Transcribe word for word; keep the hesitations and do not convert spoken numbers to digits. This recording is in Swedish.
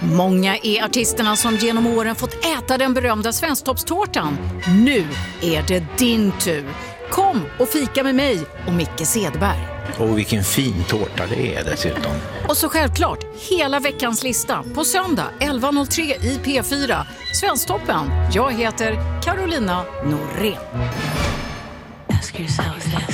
Många är artisterna som genom åren fått äta den berömda svensktoppstårtan. Nu är det din tur. Kom och fika med mig och Micke Sedberg. Och vilken fin tårta det är dessutom. Och så självklart, hela veckans lista på söndag elva noll tre i P fyra. Svensktoppen. Jag heter Carolina Norén. Ask yourself